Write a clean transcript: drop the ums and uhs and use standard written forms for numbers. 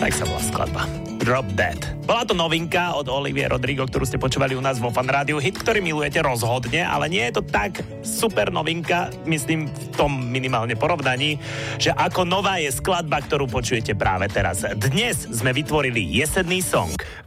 Tak sa volá skladba. Drop Dead. Bola to novinka od Olivie Rodrigo, ktorú ste počúvali u nás vo Fan Rádiu. Hit, ktorý milujete rozhodne, ale nie je to tak super novinka, myslím v tom minimálne porovnaní, že ako nová je skladba, ktorú počujete práve teraz. Dnes sme vytvorili jesenný song.